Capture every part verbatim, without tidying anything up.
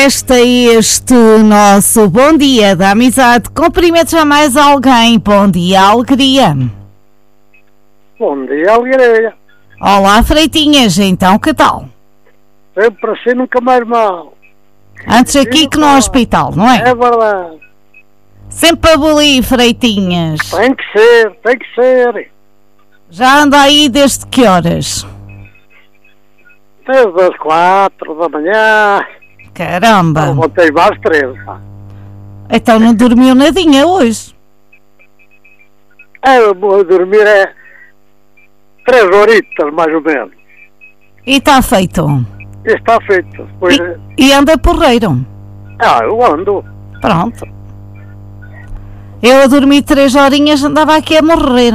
festa este nosso Bom Dia da Amizade. Cumprimento já mais alguém. Bom dia, alegria. Bom dia, alegria. Olá, Freitinhas, então que tal? Sempre assim, nunca mais mal. Antes aqui que no hospital, não é? É verdade. Sempre abolir, Freitinhas. Tem que ser, tem que ser. Já anda aí desde que horas? Desde as quatro da manhã. Caramba. Eu voltei às três. Então não dormiu nadinha hoje? É, eu vou dormir é três horitas, mais ou menos. E está feito? Está feito. Pois... E, e anda porreiro? Ah, eu ando. Pronto. Eu a dormir três horinhas andava aqui a morrer.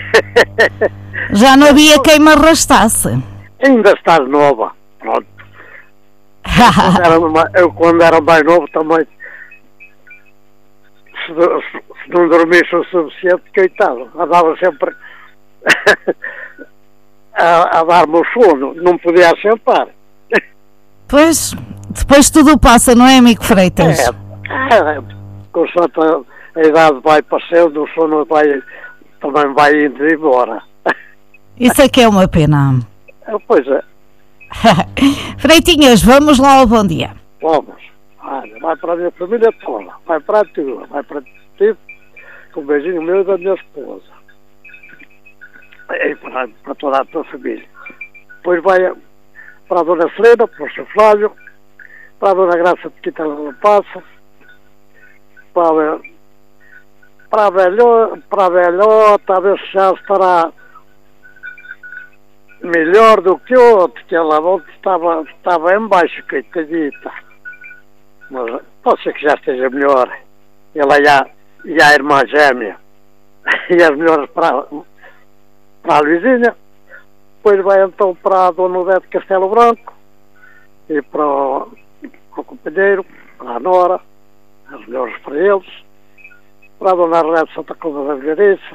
Já não havia quem me arrastasse. Ainda estás nova. Pronto. quando era, eu quando era mais novo também, se, se, se não dormisse o suficiente, coitado, andava sempre a, a dar-me o sono, não podia assentar. Pois, depois tudo passa, não é, amigo Freitas? É, é, com certa a idade vai passando, o sono vai, também vai indo embora. Isso é que é uma pena. Pois é. Freitinhas, vamos lá ao bom dia. Vamos. Olha, vai para a minha família toda, vai para a tua, vai para ti, com um beijinho meu e da minha esposa. E para, para toda a tua família. Depois vai para a Dona Celina, para o seu Flávio, para a Dona Graça de Quinta da Passa, para a, para a velhota, para a velhota, a ver se já estará melhor do que outro, que ela estava, estava em baixo, coitadita. Mas pode ser que já esteja melhor. Ela e a, e a irmã gêmea. E as melhores para, para a Luizinha. Depois vai então para a Dona Odete Castelo Branco. E para o, para o companheiro, para a Nora. As melhores para eles. Para a Dona Arlete Santa Cruz da Vigariça.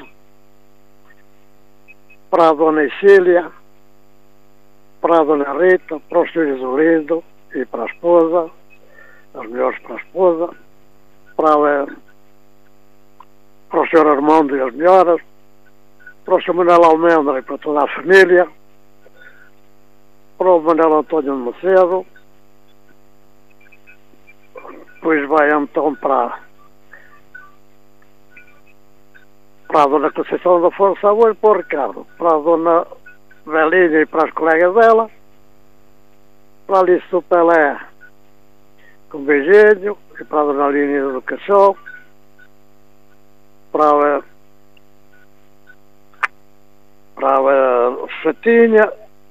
Para a Dona Isília. Para a Dona Rita, para os filhos do Lindo e para a esposa, as melhores para a esposa, para, a, para o senhor Armando e as melhoras, para o senhor Manuel Almendra e para toda a família, para o Manuel António de Macedo, depois vai então para, para a Dona Conceição da Força e para o Ricardo, para a Dona Belinha e para as colegas dela, para a Alice do Pelé com um beijinho, e para a Dona Línia do Cachorro, para a, para a Fatinha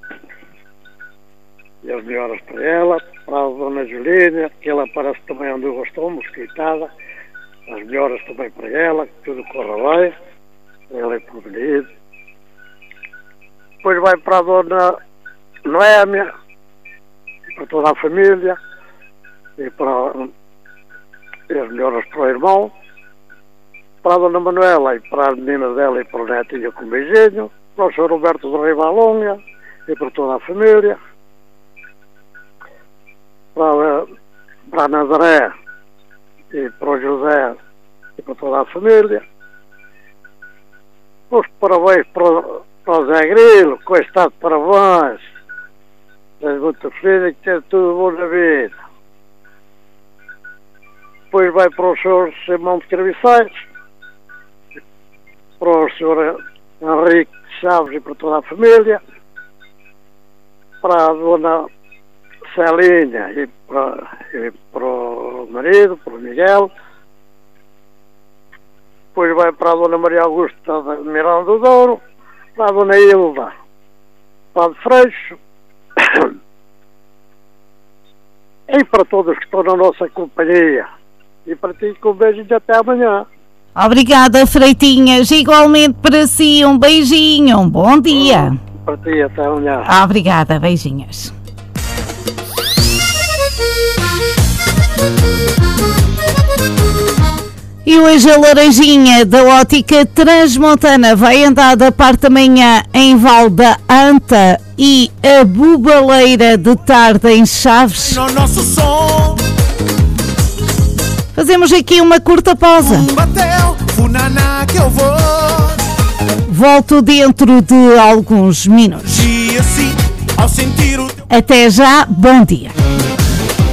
e as melhoras para ela, para a Dona Julinha, que ela parece que também andou gostou, mosquitada, as melhoras também para ela, que tudo corra bem, ela é prevenido. Depois vai para a Dona Noémia, para toda a família, e para e as melhoras para o irmão, para a Dona Manuela e para as meninas dela e para o netinho com um beijinho, para o senhor Roberto de Rivalonga e para toda a família, para a, para a Nazaré e para o José e para toda a família. Os parabéns para o para o Zé Grilo, com estado de parabéns. És muito feliz e que tenha tudo bom na vida. Depois vai para o senhor Simão de Carviçais, para o senhor Henrique Chaves e para toda a família, para a Dona Celinha e para, e para o marido, para o Miguel. Depois vai para a Dona Maria Augusta de Miranda do Douro, para a Dona Hilda, para o Freixo, e para todos que estão na nossa companhia. E para ti, com um beijo e até amanhã. Obrigada, Freitinhas. Igualmente para si, um beijinho, um bom dia. Para ti, até amanhã. Obrigada, beijinhos. E hoje a Laranjinha da Ótica Transmontana vai andar da parte da manhã em Val da Anta e a Bubaleira de tarde em Chaves. No nosso som Fazemos aqui uma curta pausa. Volto dentro de alguns minutos. Até já, bom dia.